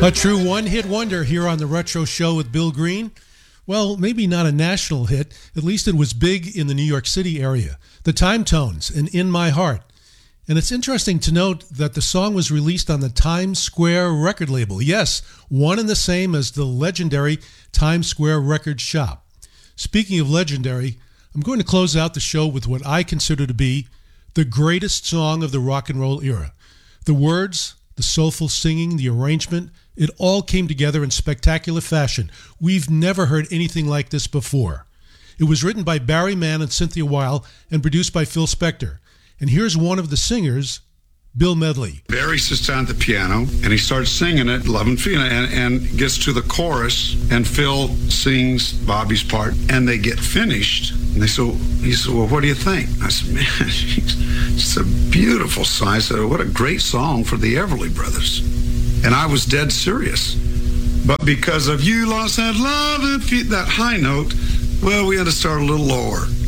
A true one-hit wonder here on the Retro Show with Bill Green. Well, maybe not a national hit. At least it was big in the New York City area. The Time Tones and In My Heart. And it's interesting to note that the song was released on the Times Square record label. Yes, one and the same as the legendary Times Square record shop. Speaking of legendary, I'm going to close out the show with what I consider to be the greatest song of the rock and roll era. The words, the soulful singing, the arrangement, it all came together in spectacular fashion. We've never heard anything like this before. It was written by Barry Mann and Cynthia Weil and produced by Phil Spector. And here's one of the singers, Bill Medley. Barry sits down at the piano and he starts singing it, Love and Fina, and gets to the chorus, and Phil sings Bobby's part, and they get finished. And he said, well, what do you think? I said, man, it's a beautiful song. I said, what a great song for the Everly Brothers. And I was dead serious. But because of you lost that love and that high note, well, we had to start a little lower.